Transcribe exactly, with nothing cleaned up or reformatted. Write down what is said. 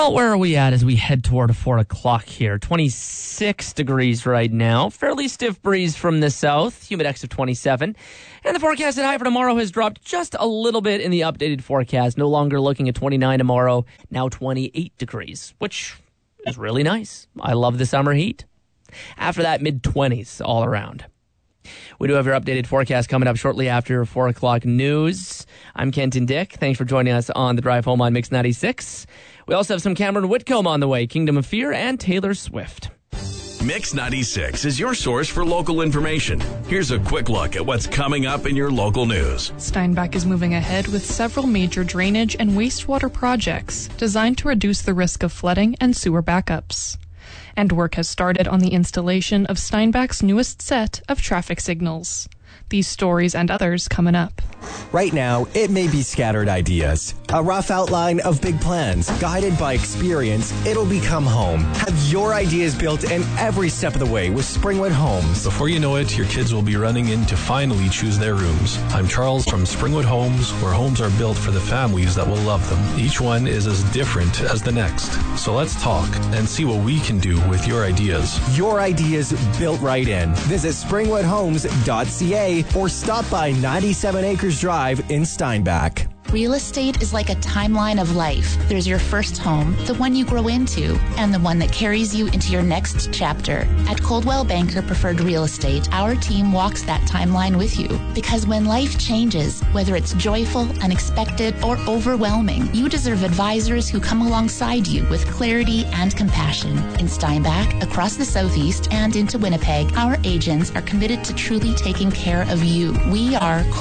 Well, where are we at as we head toward four o'clock here? twenty-six degrees right now. Fairly stiff breeze from the south. Humidex of twenty-seven. And the forecasted high for tomorrow has dropped just a little bit in the updated forecast. No longer looking at twenty-nine tomorrow. Now twenty-eight degrees, which is really nice. I love the summer heat. After that, mid-twenties all around. We do have your updated forecast coming up shortly after four o'clock news. I'm Kenton Dick. Thanks for joining us on the drive home on Mix ninety-six. We also have some Cameron Whitcomb on the way, Kingdom of Fear, and Taylor Swift. Mix ninety-six is your source for local information. Here's a quick look at what's coming up in your local news. Steinbach is moving ahead with several major drainage and wastewater projects designed to reduce the risk of flooding and sewer backups. And work has started on the installation of Steinbach's newest set of traffic signals. These stories and others coming up. Right now, it may be scattered ideas, a rough outline of big plans. Guided by experience, it'll become home. Have your ideas built in every step of the way with Springwood Homes. Before you know it, your kids will be running in to finally choose their rooms. I'm Charles from Springwood Homes, where homes are built for the families that will love them. Each one is as different as the next. So let's talk and see what we can do with your ideas. Your ideas built right in. Visit springwood homes dot c a or stop by ninety-seven Acres Drive in Steinbach. Real estate is like a timeline of life. There's your first home, the one you grow into, and the one that carries you into your next chapter. At Coldwell Banker Preferred Real Estate, our team walks that timeline with you. Because when life changes, whether it's joyful, unexpected, or overwhelming, you deserve advisors who come alongside you with clarity and compassion. In Steinbach, across the Southeast, and into Winnipeg, our agents are committed to truly taking care of you. We are